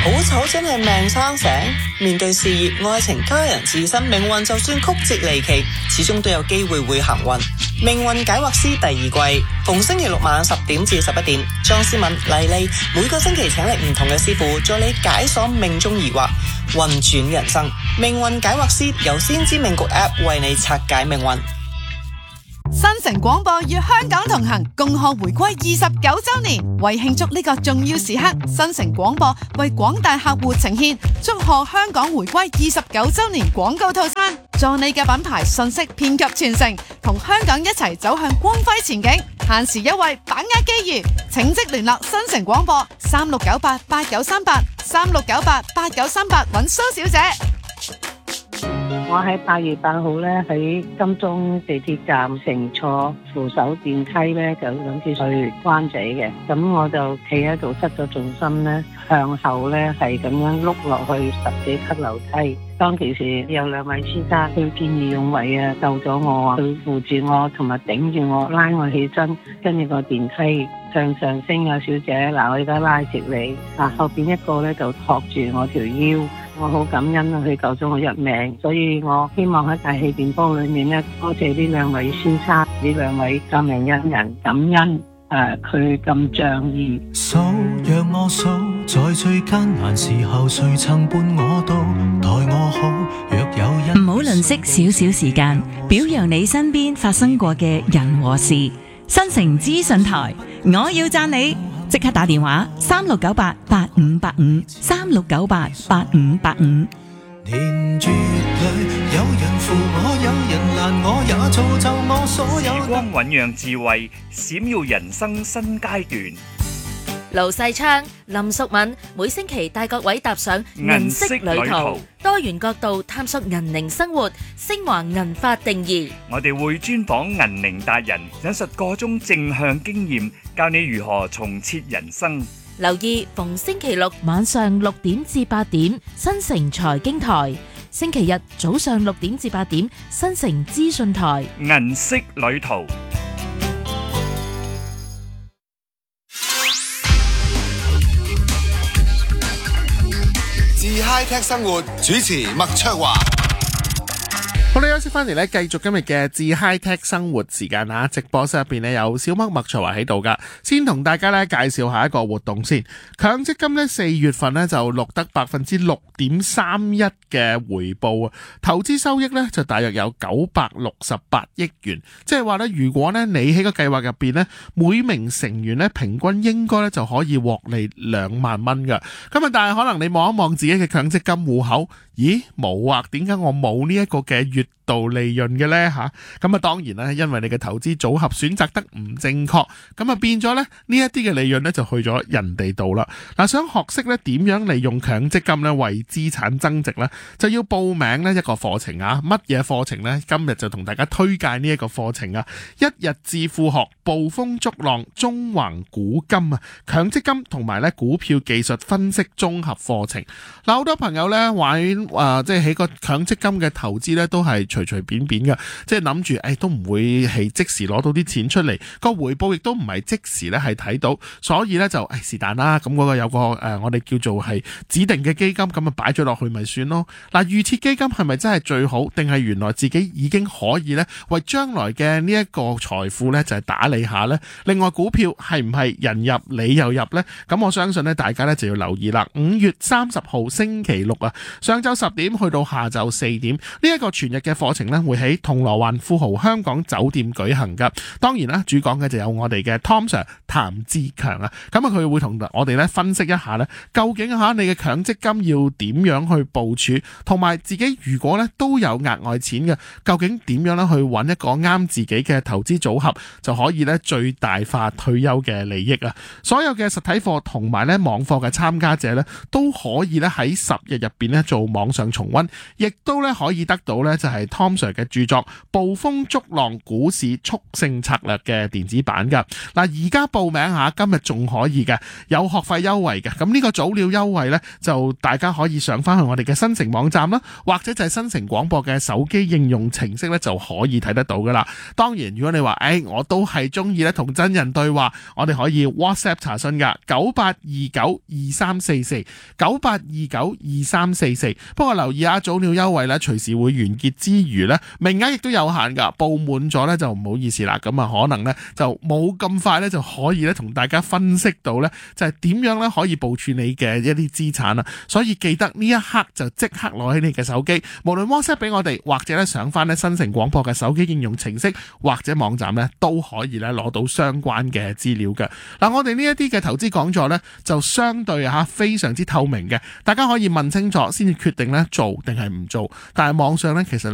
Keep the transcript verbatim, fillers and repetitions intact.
好醜真係命生成，面對事業、愛情、家人、自身命運，就算曲折離奇，始終都有機會會行運。命運解惑師第二季，逢星期六晚十點至十一點，莊思敏、麗麗每個星期請嚟唔同嘅師傅，助你解鎖命中疑惑，運轉人生。命運解惑師由先知命局 App 為你拆解命運。 新城廣播與香港同行，共賀回歸二十九周年。為慶祝呢個重要時刻，新城廣播為廣大客戶呈現祝賀香港回歸二十九周年廣告套餐，助你嘅品牌信息遍及全城，同香港一齊走向光輝前景。限時優惠，把握機遇，請即聯絡新城廣播三六九八八九三八三六九八八九三八揾蘇小姐。 我喺八月八號咧喺金鐘地鐵站乘坐扶手電梯咧，就諗住去灣仔嘅，咁我就企喺度失咗重心咧，向後咧係咁樣碌落去十幾級樓梯。當其時有兩位先生，佢見義勇為啊，救咗我啊，佢扶住我同埋頂住我，拉我起身，跟住個電梯向上升啊，小姐，嗱我而家拉直你，嗱後邊一個咧就托住我條腰。我好感恩啊，佢救咗我一命，所以我希望喺大氣電波裏面咧，多謝呢兩位先生，呢兩位救命恩人，感恩誒佢咁仗義。 數讓我數，在最艱難時候，誰曾伴我到，待我好，若有人。 唔好吝嗇少少時間，表揚你身邊發生過嘅人和事。新城資訊台，我要讚你。即刻打電話三六九八八五八五三六九八八五八五。 年月裏有人扶我，有人攔我，也造就我所有。 時光醞釀智慧，閃耀人生新階段。 盧世昌、林淑敏每星期帶各位踏上銀色旅途，多元角度探索銀齡生活，昇華銀髮定義。 我哋會專訪銀齡達人，引述各種正向經驗，教你如何重設人生。 留意逢星期六晚上六點至八點，新城財經台；星期日早上六點至八點，新城資訊台。 銀色旅途。 自 High Tech 生活主持麥卓華。 好啦，休息翻嚟咧，繼續今日嘅自 High Tech 生活時間啊！直播室入邊咧有小麥麥卓華喺度噶，先同大家咧介紹下一個活動先。強積金咧四月份咧就錄得百分之六點三一嘅回報啊，投資收益咧就大約有九百六十八億元，即係話咧，如果咧你喺個計劃入邊咧，每名成員咧平均應該咧就可以獲利兩萬蚊噶。咁啊，但係可能你望一望自己嘅強積金戶口，咦冇啊？點解我冇呢一個嘅月度利潤嘅呢？吓？咁啊，當然啦，因為你嘅投資組合選擇得唔正確，咁啊變咗咧呢一啲嘅利潤咧就去咗人哋度啦。嗱，想學識咧點樣利用強積金咧為資產增值咧，就要報名呢一個課程啊！乜嘢課程呢？今日就同大家推介呢一個課程啊！一日致富學暴風逐浪中橫股金啊，強積金同埋咧股票技術分析綜合課程。嗱，好多朋友咧玩誒，即係喺個強積金嘅投資咧都係隨隨便便嘅，即係諗住誒都唔會係即時攞到啲錢出嚟，個回報亦都唔係即時咧係睇到，所以咧就誒是但啦。咁嗰個有個誒、呃、我哋叫做係指定嘅基金，咁啊擺咗落去咪算咯。嗱，預設基金係咪真係最好，定係原來自己已經可以咧為將來嘅呢一個財富咧就係打理下咧？另外股票係唔係人入你又入咧？咁我相信咧大家咧就要留意啦。五月三十號星期六啊，上晝十點去到下晝四點，呢、這、一個全日嘅課程咧會喺銅鑼灣富豪香港酒店舉行噶。當然啦，主講嘅就有我哋嘅 Tom Sir 譚志強啊。咁啊，佢會同我哋咧分析一下咧，究竟吓你嘅強積金要點樣去部署，同埋自己如果咧都有額外錢嘅，究竟點樣咧去揾一個啱自己嘅投資組合，就可以咧最大化退休嘅利益啊！所有嘅實體課同埋咧網課嘅參加者咧，都可以咧喺十日入邊咧做網網上重溫，亦都咧可以得到咧就係 Tom Sir 嘅著作《捕風捉浪股市速勝策略》嘅電子版噶。嗱，而家報名下今日仲可以嘅，有學費優惠嘅。咁呢個早鳥優惠咧，就大家可以上翻去我哋嘅新城網站啦，或者就係新城廣播嘅手機應用程式咧就可以睇得到噶啦。當然，如果你話誒、哎、我都係中意咧同真人對話，我哋可以 WhatsApp 查詢噶，九八二九二三四四九八二九二三四四。不過留意下早鳥優惠咧，隨時會完結之餘咧，名額亦都有限噶，報滿咗咧就唔好意思啦。咁啊，可能咧就冇咁快咧就可以咧同大家分析到咧，就係點樣咧可以部署你嘅一啲資產啦。所以記得呢一刻就即刻攞起你嘅手機，無論 WhatsApp 俾我哋，或者咧上翻咧新城廣播嘅手機應用程式或者網站咧，都可以咧攞到相關嘅資料嘅。嗱，我哋呢一啲嘅投資講座咧，就相對吓非常之透明嘅，大家可以問清楚先至決定咧做定係唔做。但係網上咧其實